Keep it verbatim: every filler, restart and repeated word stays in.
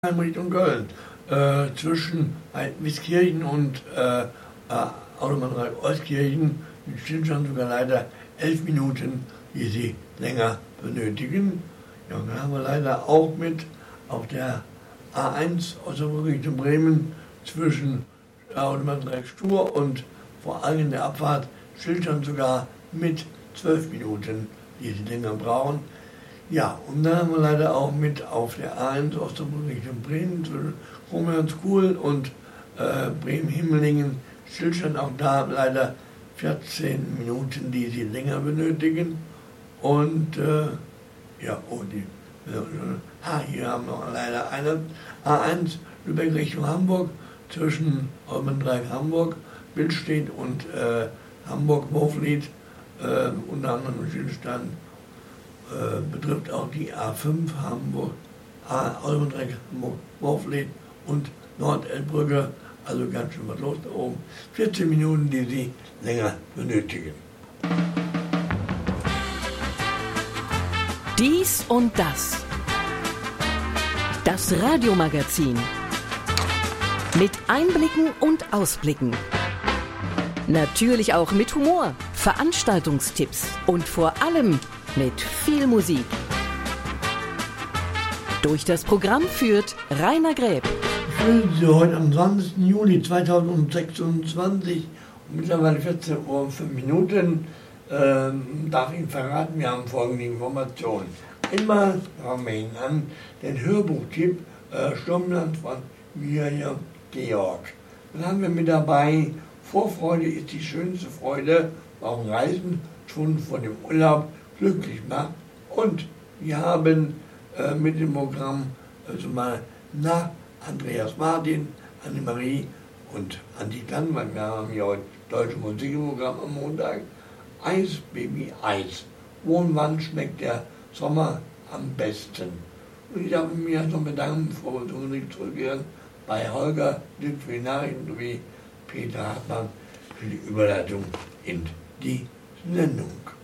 Richtung Köln, äh, zwischen Wieskirchen und äh, äh, Autobahn Ostkirchen mit Stillstand sogar leider elf Minuten, die sie länger benötigen. Ja, und dann haben wir leider auch mit auf der A eins aus der Richtung Bremen zwischen Autobahn Stur und vor allem in der Abfahrt Stillstand sogar mit zwölf Minuten, die sie länger brauchen. Ja, und dann haben wir leider auch mit auf der A eins Osnabrück Richtung Bremen zwischen Romanskul und äh, Bremen-Himmelingen Stillstand, auch da leider vierzehn Minuten, die sie länger benötigen. Und äh, ja, oh, die, äh, ah, hier haben wir leider eine A eins Lübeck Richtung Hamburg zwischen Olmendreieck Hamburg, Billstedt und äh, Hamburg-Wurflied, äh, unter anderem Stillstand. Äh, betrifft auch die A fünf Hamburg, Olmendreieck, Hamburg, Wurflied und Nordelbbrücke, also ganz schön was los da oben. vierzehn Minuten, die sie länger benötigen. Dies und das. Das Radiomagazin. Mit Einblicken und Ausblicken. Natürlich auch mit Humor, Veranstaltungstipps und vor allem mit viel Musik. Durch das Programm führt Rainer Gräb. Ich grüße Sie heute am zwanzigsten Juli zweitausendsechsundzwanzig um mittlerweile vierzehn Uhr und fünf Minuten. Ähm, darf Ihnen verraten, wir haben folgende Informationen. Einmal schauen wir Ihnen an den Hörbuchtipp äh, Sturmland von Miriam Georg. Dann haben wir mit dabei Vorfreude ist die schönste Freude, warum Reisen schon vor dem Urlaub glücklich macht. Und wir haben äh, mit dem Programm also mal nach Andreas Martin, Annemarie und Andi Dann, weil wir haben ja heute deutsche Musik im Programm am Montag, Eis, Baby, Eis. Wo und wann schmeckt der Sommer am besten? Und ich darf mich noch bedanken, bevor wir zur Musik zurückkehren, bei Holger Lück für die Nachrichten sowie Peter Hartmann für die Überleitung in die Sendung.